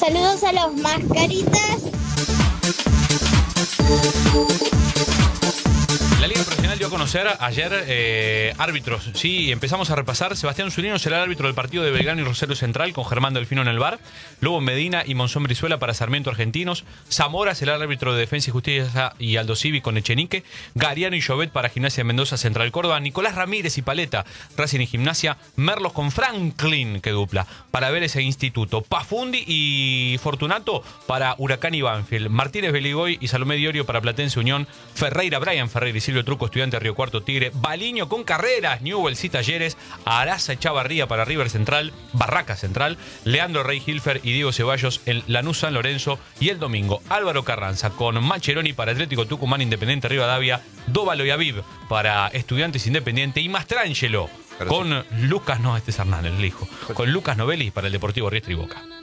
Saludos a los mascaritas. La Liga Profesional dio a conocer ayer árbitros, sí, empezamos a repasar. Sebastián Zunino será el árbitro del partido de Belgrano y Rosario Central con Germán Delfino en el VAR. Lobo Medina y Monzón Brizuela para Sarmiento Argentinos. Zamora será el árbitro de Defensa y Justicia y Aldo Civi con Echenique. Gariano y Jovet para Gimnasia de Mendoza, Central Córdoba. Nicolás Ramírez y Paleta, Racing y Gimnasia. Merlos con Franklin, que dupla, para Vélez e Instituto. Pafundi y Fortunato para Huracán y Banfield. Martínez Beligoy y Salomé Diorio para Platense Unión. Ferreira, Brian Ferreira y Silvio Truco, Estudiante de Río Cuarto Tigre. Baliño con Carreras, Newell's y Talleres. Araza Echavarría para River Central, Barraca Central. Leandro Rey Hilfer y Diego Ceballos en Lanús San Lorenzo. Y el domingo, Álvaro Carranza con Macheroni para Atlético Tucumán, Independiente Rivadavia. Dóvalo y Aviv para Estudiantes Independiente. Y Mastrangelo con Lucas, no, este es Hernán, el hijo, con Lucas Novelli para el Deportivo Riestra y Boca.